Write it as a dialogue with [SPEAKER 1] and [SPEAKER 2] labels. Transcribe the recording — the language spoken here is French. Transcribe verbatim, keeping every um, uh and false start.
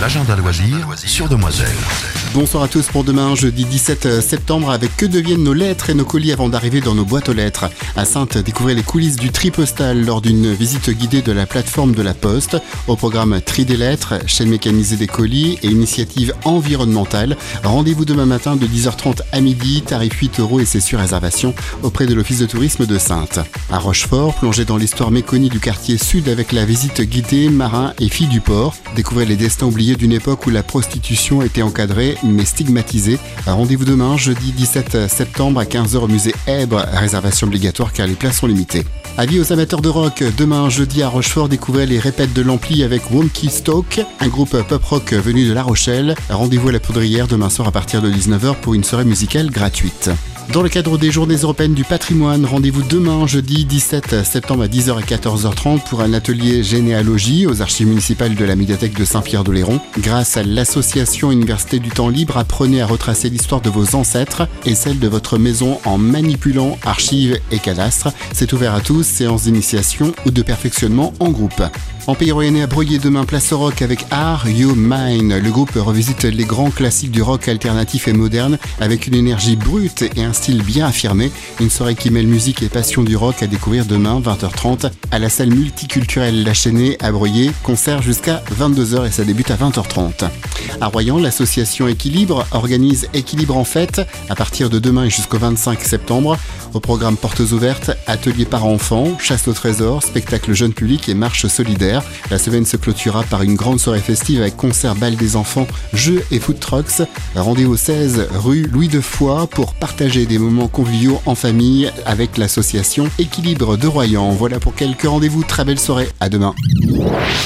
[SPEAKER 1] l'agenda loisir sur Demoiselle.
[SPEAKER 2] Bonsoir à tous pour demain, jeudi dix-sept septembre, avec Que deviennent nos lettres et nos colis avant d'arriver dans nos boîtes aux lettres. À Saintes, découvrez les coulisses du tri postal lors d'une visite guidée de la plateforme de la Poste. Au programme Tri des lettres, chaîne mécanisée des colis et initiative environnementale. Rendez-vous demain matin de dix heures trente à midi, tarif huit euros et c'est sur réservation auprès de l'Office de tourisme de Saintes. À Rochefort, plongez dans l'histoire méconnue du quartier sud avec la visite guidée Marins et filles du port. Découvrez les destins oubliés d'une époque où la prostitution était encadrée mais stigmatisée. Rendez-vous demain, jeudi dix-sept septembre à quinze heures au musée Èbre. Réservation obligatoire car les places sont limitées. Avis aux amateurs de rock, demain jeudi à Rochefort, découvrez les répètes de l'Ampli avec Wonky Stoke, un groupe pop-rock venu de La Rochelle. Rendez-vous à la Poudrière demain soir à partir de dix-neuf heures pour une soirée musicale gratuite. Dans le cadre des Journées européennes du patrimoine, rendez-vous demain, jeudi dix-sept septembre à dix heures et quatorze heures trente pour un atelier généalogie aux archives municipales de la médiathèque de Saint-Pierre-d'Oléron. Grâce à l'association Université du Temps Libre, apprenez à retracer l'histoire de vos ancêtres et celle de votre maison en manipulant archives et cadastres. C'est ouvert à tous, séance d'initiation ou de perfectionnement en groupe. En Pays Royannais à Breuillé demain, place au rock avec Are You Mine. Le groupe revisite les grands classiques du rock alternatif et moderne avec une énergie brute et un style bien affirmé. Une soirée qui mêle musique et passion du rock à découvrir demain, vingt heures trente, à la salle multiculturelle La Chênaie à Breuillé. Concert jusqu'à vingt-deux heures et ça débute à vingt heures trente. À Royan, l'association Équilibre organise Équilibre en fête à partir de demain et jusqu'au vingt-cinq septembre. Au programme portes ouvertes, ateliers parents-enfants, chasse au trésor, spectacle jeune public et marche solidaire. La semaine se clôturera par une grande soirée festive avec concert, bal des enfants, jeux et food trucks. Rendez-vous seize rue Louis de Foix pour partager des moments conviviaux en famille avec l'association Équilibre de Royan. Voilà pour quelques rendez-vous. Très belle soirée. À demain.